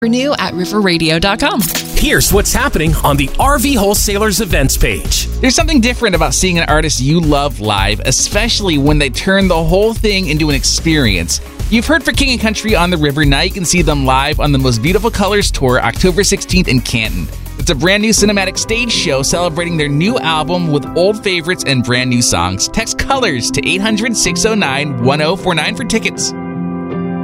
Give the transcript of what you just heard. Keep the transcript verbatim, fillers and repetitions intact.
Renew at river radio dot com. Here's what's happening on the R V Wholesalers events page. There's something different about seeing an artist you love live, especially when they turn the whole thing into an experience. You've heard For King and Country on the River. Now you can see them live on the Most Beautiful Colors Tour, October sixteenth in Canton. It's a brand new cinematic stage show celebrating their new album with old favorites and brand new songs. Text COLORS to eight hundred, six oh nine, one oh four nine for tickets.